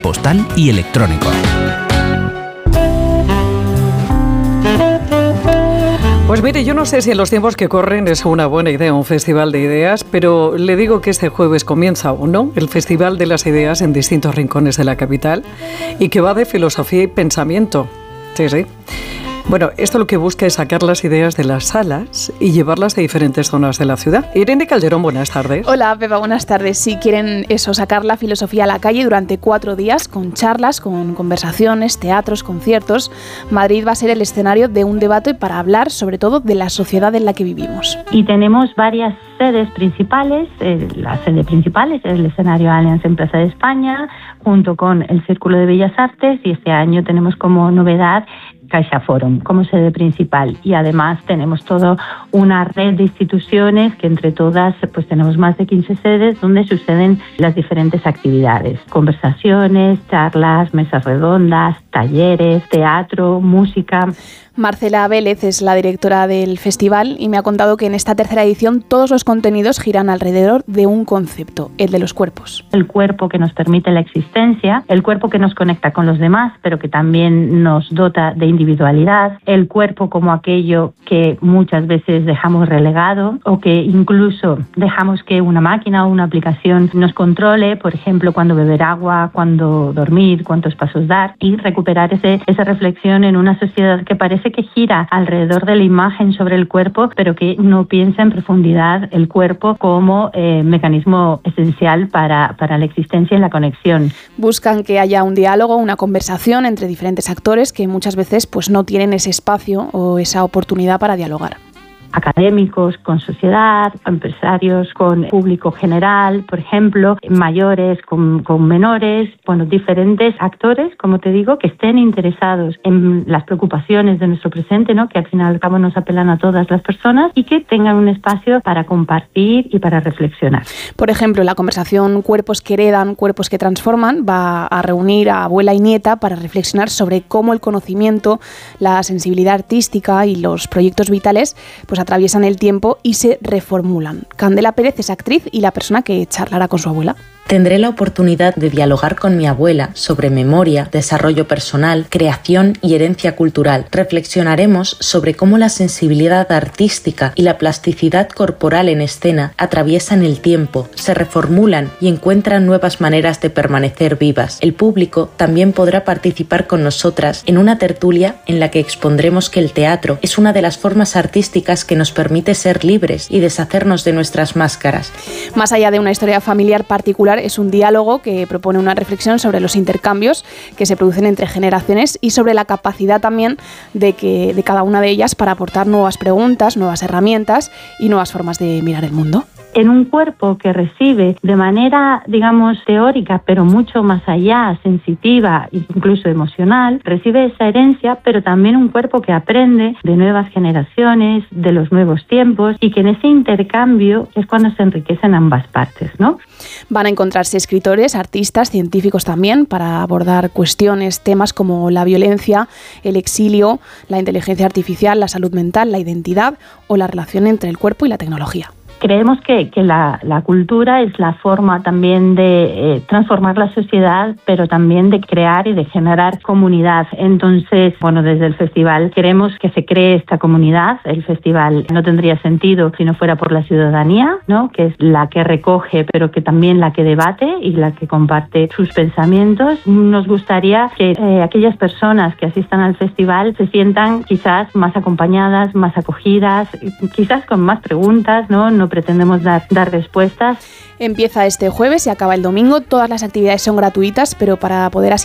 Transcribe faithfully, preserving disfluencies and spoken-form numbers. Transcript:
postal y electrónico. Pues mire, yo no sé si en los tiempos que corren es una buena idea un festival de ideas, pero le digo que este jueves comienza uno, el Festival de las Ideas en distintos rincones de la capital, y que va de filosofía y pensamiento. Sí, sí. Bueno, esto lo que busca es sacar las ideas de las salas y llevarlas a diferentes zonas de la ciudad. Irene Calderón, buenas tardes. Hola, Pepa, buenas tardes. Si quieren eso, sacar la filosofía a la calle durante cuatro días, con charlas, con conversaciones, teatros, conciertos, Madrid va a ser el escenario de un debate para hablar, sobre todo, de la sociedad en la que vivimos. Y tenemos varias sedes principales. Eh, la sede principal es el escenario Allianz en Plaza de España, junto con el Círculo de Bellas Artes, y este año tenemos como novedad Caixa Forum como sede principal, y además tenemos toda una red de instituciones que entre todas pues tenemos más de quince sedes donde suceden las diferentes actividades, conversaciones, charlas, mesas redondas, talleres, teatro, música. Marcela Vélez es la directora del festival y me ha contado que en esta tercera edición todos los contenidos giran alrededor de un concepto, el de los cuerpos. El cuerpo que nos permite la existencia, el cuerpo que nos conecta con los demás, pero que también nos dota de individualidad, el cuerpo como aquello que muchas veces dejamos relegado o que incluso dejamos que una máquina o una aplicación nos controle, por ejemplo, cuando beber agua, cuando dormir, cuántos pasos dar, y recuperar ese, esa reflexión en una sociedad que parece que gira alrededor de la imagen sobre el cuerpo, pero que no piensa en profundidad el cuerpo como eh, mecanismo esencial para, para la existencia y la conexión. Buscan que haya un diálogo, una conversación entre diferentes actores que muchas veces pues, no tienen ese espacio o esa oportunidad para dialogar. Académicos con sociedad, empresarios con público general, por ejemplo, mayores con, con menores, bueno, diferentes actores, como te digo, que estén interesados en las preocupaciones de nuestro presente, ¿no? Que al final y al cabo nos apelan a todas las personas, y que tengan un espacio para compartir y para reflexionar. Por ejemplo, la conversación Cuerpos que heredan, cuerpos que transforman va a reunir a abuela y nieta para reflexionar sobre cómo el conocimiento, la sensibilidad artística y los proyectos vitales pues atraviesan el tiempo y se reformulan. Candela Pérez es actriz y la persona que charlará con su abuela. Tendré la oportunidad de dialogar con mi abuela sobre memoria, desarrollo personal, creación y herencia cultural. Reflexionaremos sobre cómo la sensibilidad artística y la plasticidad corporal en escena atraviesan el tiempo, se reformulan y encuentran nuevas maneras de permanecer vivas. El público también podrá participar con nosotras en una tertulia en la que expondremos que el teatro es una de las formas artísticas que nos permite ser libres y deshacernos de nuestras máscaras. Más allá de una historia familiar particular, es un diálogo que propone una reflexión sobre los intercambios que se producen entre generaciones y sobre la capacidad también de, que, de cada una de ellas para aportar nuevas preguntas, nuevas herramientas y nuevas formas de mirar el mundo. En un cuerpo que recibe de manera, digamos, teórica, pero mucho más allá, sensitiva, incluso emocional, recibe esa herencia, pero también un cuerpo que aprende de nuevas generaciones, de los nuevos tiempos, y que en ese intercambio es cuando se enriquecen ambas partes, ¿no? Van a encontrarse escritores, artistas, científicos también, para abordar cuestiones, temas como la violencia, el exilio, la inteligencia artificial, la salud mental, la identidad o la relación entre el cuerpo y la tecnología. Creemos que, que la, la cultura es la forma también de eh, transformar la sociedad, pero también de crear y de generar comunidad. Entonces, bueno, desde el festival queremos que se cree esta comunidad. El festival no tendría sentido si no fuera por la ciudadanía, ¿no? Que es la que recoge, pero que también la que debate y la que comparte sus pensamientos. Nos gustaría que eh, aquellas personas que asistan al festival se sientan quizás más acompañadas, más acogidas, quizás con más preguntas, ¿no? No pretendemos dar, dar respuestas. Empieza este jueves y acaba el domingo. Todas las actividades son gratuitas, pero para poder asistir